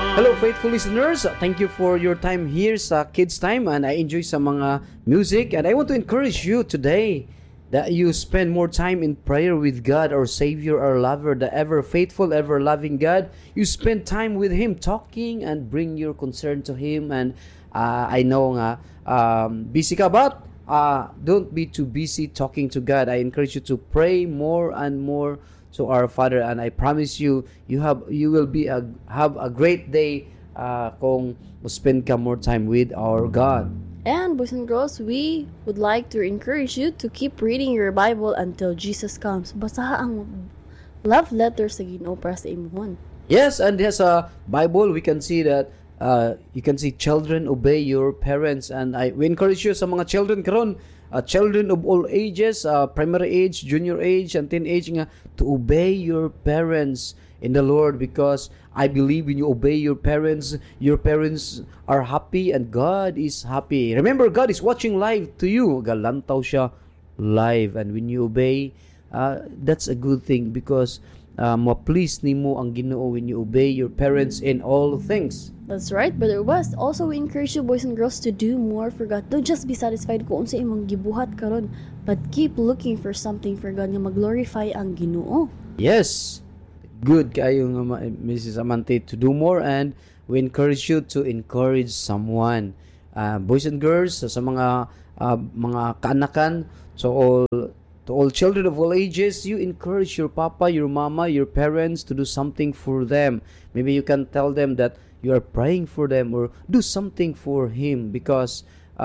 Hello faithful listeners, thank you for your time here sa Kids Time and I enjoy sa mga music and I want to encourage you today that you spend more time in prayer with God, our Savior, our lover, the ever faithful, ever loving God. You spend time with Him talking and bring your concern to Him and I know nga busy ka but don't be too busy talking to God. I encourage you to pray more and more to our Father and I promise you you will have a great day kung spend ka more time with our God. And boys and girls, we would like to encourage you to keep reading your Bible until Jesus comes. Basaha ang love letter sa Ginoo para sa imong. Yes, and as a Bible we can see that you can see children obey your parents and we encourage you sa mga children karon, children of all ages, primary age, junior age, and teenage nga to obey your parents in the Lord because I believe when you obey your parents are happy and God is happy. Remember, God is watching live to you. Galantaw siya live and when you obey, that's a good thing because ma-please nimo ang Ginoo when you obey your parents in all things. That's right, Brother West. Also, we encourage you boys and girls to do more for God. Don't just be satisfied kung unsa imong gibuhat karon, but keep looking for something for God nga mag-glorify ang Ginoo. Yes. Good kayo nga Mrs. Amante to do more and we encourage you to encourage someone. Boys and girls sa mga kaanakan, to all children of all ages, you encourage your papa, your mama, your parents to do something for them. Maybe you can tell them that you are praying for them or do something for him because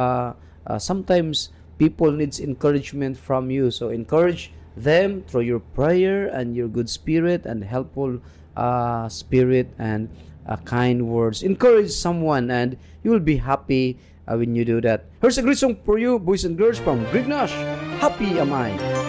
sometimes people needs encouragement from you. So encourage them through your prayer and your good spirit and helpful spirit and kind words. Encourage someone and you will be happy when you do that. Here's a great song for you, boys and girls, from Greg Nash. Happy Am I.